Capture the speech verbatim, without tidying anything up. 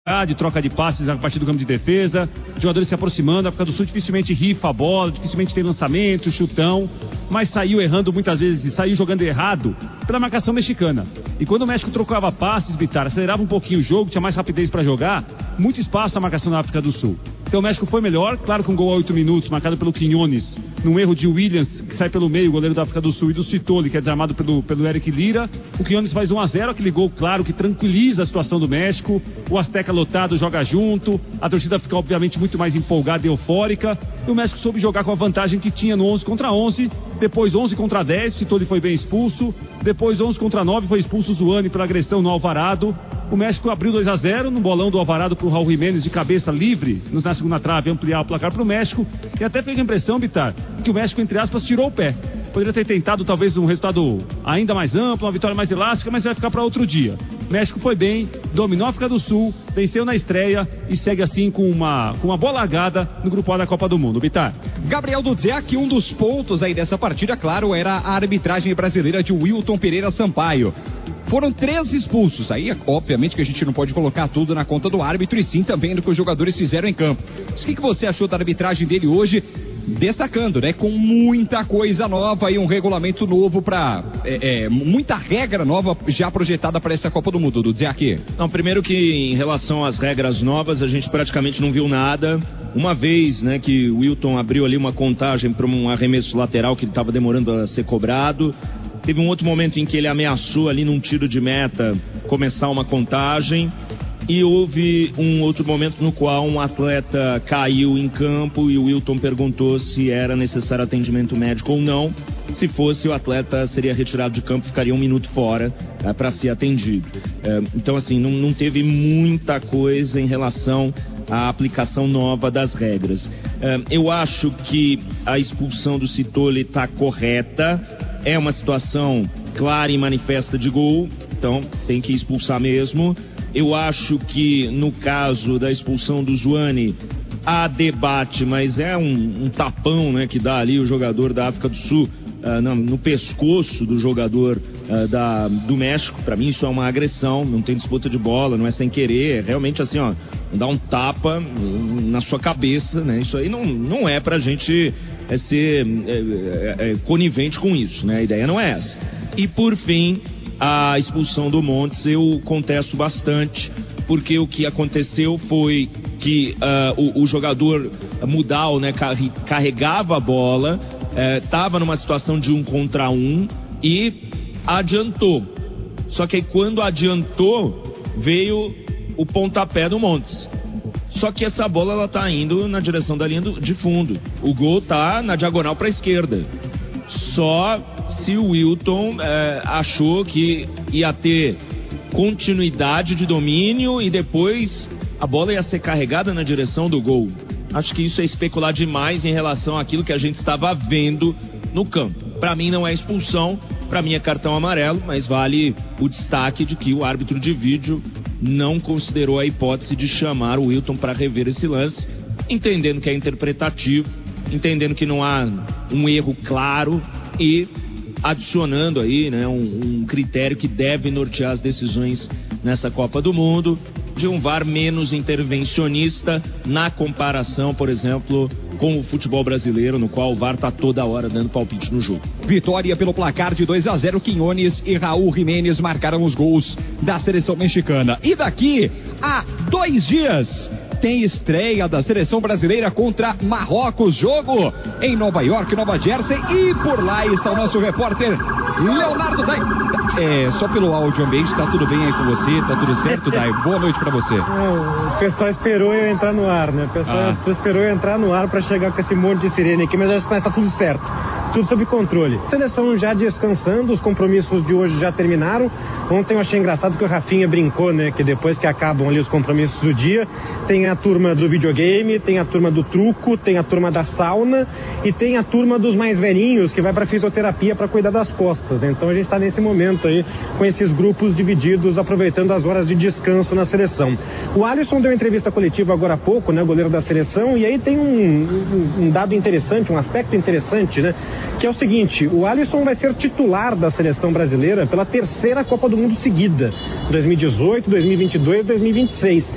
de troca de passes a partir do campo de defesa, jogadores se aproximando. A África do Sul dificilmente rifa a bola, dificilmente tem lançamento, chutão, mas saiu errando muitas vezes e saiu jogando errado pela marcação mexicana. E quando o México trocava passes, Bitar, acelerava um pouquinho o jogo, tinha mais rapidez para jogar, muito espaço na marcação da África do Sul. Então o México foi melhor, claro, com um gol a oito minutos, marcado pelo Quinones, num erro de Williams, que sai pelo meio, o goleiro da África do Sul, e do Citoli, que é desarmado pelo, pelo Eric Lira. O Quinones faz um a zero, aquele gol, claro, que tranquiliza a situação do México. O Azteca lotado joga junto, a torcida fica, obviamente, muito mais empolgada e eufórica. E o México soube jogar com a vantagem que tinha no onze contra onze, depois onze contra dez, o Citoli foi bem expulso, depois onze contra nove, foi expulso o Zuani pela agressão no Alvarado. O México abriu dois a zero no bolão do Alvarado para o Raul Jiménez de cabeça livre na segunda trave, ampliar o placar para o México. E até fez a impressão, Bitar, que o México, entre aspas, tirou o pé. Poderia ter tentado talvez um resultado ainda mais amplo, uma vitória mais elástica, mas vai ficar para outro dia. O México foi bem, dominou a África do Sul, venceu na estreia e segue assim com uma, com uma boa largada no Grupo A da Copa do Mundo. Bitar. Gabriel Dudziak, um dos pontos aí dessa partida, claro, era a arbitragem brasileira de Wilton Pereira Sampaio. Foram três expulsos. Aí, obviamente, que a gente não pode colocar tudo na conta do árbitro, e sim também do que os jogadores fizeram em campo. Mas o que, que você achou da arbitragem dele hoje? Destacando, né? Com muita coisa nova e um regulamento novo para é, é, muita regra nova já projetada para essa Copa do Mundo, do Dudziak. Não, primeiro que em relação às regras novas, a gente praticamente não viu nada. Uma vez, né, que o Wilton abriu ali uma contagem para um arremesso lateral que estava demorando a ser cobrado. Teve um outro momento em que ele ameaçou ali num tiro de meta começar uma contagem. E houve um outro momento no qual um atleta caiu em campo e o Wilton perguntou se era necessário atendimento médico ou não. Se fosse, o atleta seria retirado de campo, ficaria um minuto fora é, para ser atendido. É, então, assim, não, não teve muita coisa em relação à aplicação nova das regras. É, eu acho que a expulsão do Citoli está correta. É uma situação clara e manifesta de gol, então tem que expulsar mesmo. Eu acho que no caso da expulsão do Zuani há debate, mas é um, um tapão, né, que dá ali o jogador da África do Sul uh, no, no pescoço do jogador uh, da, do México. Para mim isso é uma agressão, não tem disputa de bola, não é sem querer, é realmente assim, ó, dá um tapa na sua cabeça, né? Isso aí não, não é pra gente é, ser é, é, é, conivente com isso, né? A ideia não é essa. E por fim, a expulsão do Montes eu contesto bastante, porque o que aconteceu foi que uh, o, o jogador Mudal, né, carregava a bola, estava uh, numa situação de um contra um e adiantou. Só que aí quando adiantou, veio o pontapé do Montes. Só que essa bola ela tá indo na direção da linha do, de fundo. O gol tá na diagonal para a esquerda. Só se o Wilton é, achou que ia ter continuidade de domínio e depois a bola ia ser carregada na direção do gol. Acho que isso é especular demais em relação àquilo que a gente estava vendo no campo. Para mim não é expulsão, para mim é cartão amarelo, mas vale o destaque de que o árbitro de vídeo não considerou a hipótese de chamar o Wilton para rever esse lance, entendendo que é interpretativo, entendendo que não há um erro claro e adicionando aí, né, um, um critério que deve nortear as decisões nessa Copa do Mundo, de um V A R menos intervencionista na comparação, por exemplo, com o futebol brasileiro, no qual o V A R está toda hora dando palpite no jogo. Vitória pelo placar de dois a zero, Quinones e Raul Jiménez marcaram os gols da seleção mexicana. E daqui a dois dias tem estreia da seleção brasileira contra Marrocos, jogo em Nova York, Nova Jersey, e por lá está o nosso repórter Leonardo Dai. É, só pelo áudio ambiente, tá tudo bem aí com você? Tá tudo certo, Dai? Boa noite pra você. Não, o pessoal esperou eu entrar no ar, né? O pessoal ah. esperou eu entrar no ar pra chegar com esse monte de sirene aqui, mas acho que tá tudo certo. Tudo sob controle. Seleção já descansando, os compromissos de hoje já terminaram. Ontem eu achei engraçado que o Rafinha brincou, né? Que depois que acabam ali os compromissos do dia, tem a turma do videogame, tem a turma do truco, tem a turma da sauna e tem a turma dos mais velhinhos que vai pra fisioterapia para cuidar das costas. Então a gente tá nesse momento aí com esses grupos divididos, aproveitando as horas de descanso na seleção. O Alisson deu entrevista coletiva agora há pouco, né? Goleiro da seleção, e aí tem um, um, um dado interessante, um aspecto interessante, né? Que é o seguinte, o Alisson vai ser titular da seleção brasileira pela terceira Copa do Mundo seguida, dois mil e dezoito, dois mil e vinte e dois, dois mil e vinte e seis.